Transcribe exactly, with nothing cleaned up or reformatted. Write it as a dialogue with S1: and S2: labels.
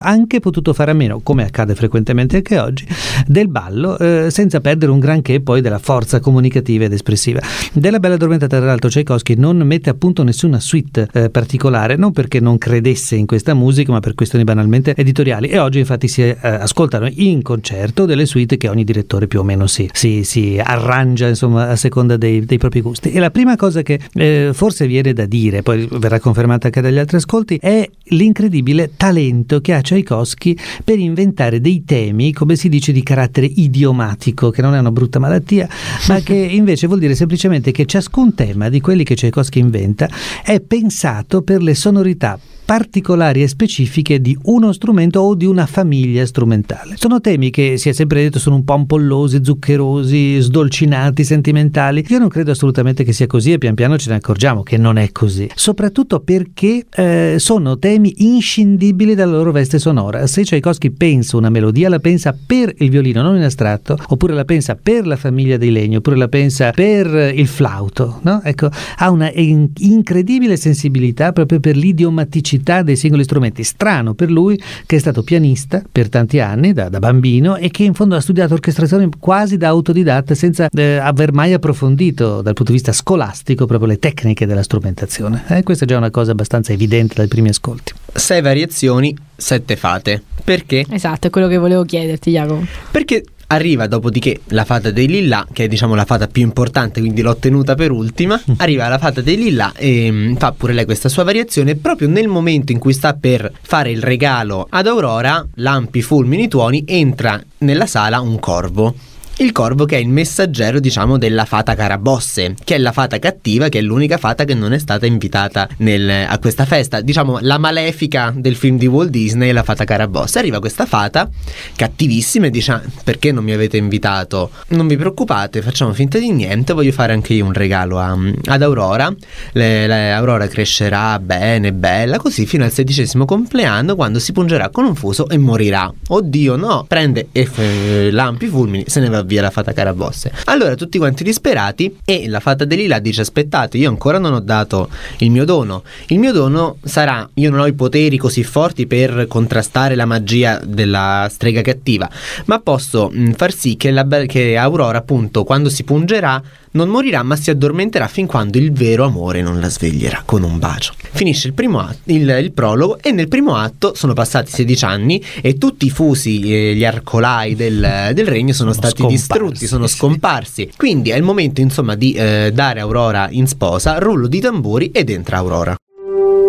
S1: anche potuto fare a meno, come accade frequentemente anche oggi, del ballo, eh, senza perdere un granché poi della forza comunicativa ed espressiva. Della Bella Addormentata, tra l'altro, Tchaikovsky non mette a punto nessuna suite eh, particolare, non perché non credesse in questa musica, ma per questioni banalmente editoriali, e oggi infatti si eh, ascoltano in concerto delle suite che ogni direttore più o meno si, si, si arrangia, insomma, a seconda dei, dei propri gusti. E la prima cosa che eh, forse viene da dire, poi verrà confermata anche dagli altri ascolti, è l'incredibile talento che ha Tchaikovsky per inventare dei temi, come si dice, di carattere idiomatico, che non è una brutta malattia, ma che invece vuol dire semplicemente che ciascun tema di quelli che Tchaikovsky inventa è pensato per le sonorità particolari e specifiche di uno strumento o di una famiglia strumentale. Sono temi che, si è sempre detto, sono un po' ampollosi, zuccherosi, sdolcinati, sentimentali. Io non credo assolutamente che sia così, e pian piano ce ne accorgiamo che non è così, soprattutto perché eh, sono temi inscindibili dalla loro veste sonora. Se Tchaikovsky pensa una melodia, la pensa per il violino, non in astratto, oppure la pensa per la famiglia dei legni, oppure la pensa per il flauto, no? Ecco, ha una in- incredibile sensibilità proprio per l'idiomaticità dei singoli strumenti. Strano per lui, che è stato pianista per tanti anni da, da bambino, e che in fondo ha studiato orchestrazione quasi da autodidatta, senza eh, aver mai approfondito dal punto di vista scolastico proprio le tecniche della strumentazione. Eh, questa è già una cosa abbastanza evidente dai primi ascolti.
S2: Sei variazioni, sette fate. Perché?
S3: Esatto, è quello che volevo chiederti, Jacopo.
S2: Perché arriva dopodiché la fata dei Lillà, che è diciamo la fata più importante, quindi l'ho tenuta per ultima. Arriva la fata dei Lillà e mh, fa pure lei questa sua variazione. Proprio nel momento in cui sta per fare il regalo ad Aurora, lampi, fulmini, tuoni, entra nella sala un corvo. Il corvo, che è il messaggero, diciamo, della fata Carabosse, che è la fata cattiva, che è l'unica fata che non è stata invitata nel, a questa festa. Diciamo la malefica del film di Walt Disney è la fata Carabosse. Arriva questa fata cattivissima e dice: perché non mi avete invitato? Non vi preoccupate, facciamo finta di niente, voglio fare anche io un regalo a, ad Aurora. Le, le, Aurora crescerà bene, bella, così fino al sedicesimo compleanno, quando si pungerà con un fuso e morirà. Oddio no, prende e f- lampi, fulmini, se ne va via la fata Carabosse. Allora tutti quanti disperati, e la fata dei Lillà dice: aspettate, io ancora non ho dato il mio dono. Il mio dono sarà, io non ho i poteri così forti per contrastare la magia della strega cattiva, ma posso mh, far sì che, la, che Aurora, appunto, quando si pungerà non morirà, ma si addormenterà fin quando il vero amore non la sveglierà con un bacio. Finisce il primo atto, il, il prologo, e nel primo atto sono passati sedici anni e tutti i fusi e gli arcolai del, del regno sono, sono stati distrutti, sono scomparsi. Quindi è il momento, insomma, di eh, dare Aurora in sposa, rullo di tamburi ed entra Aurora.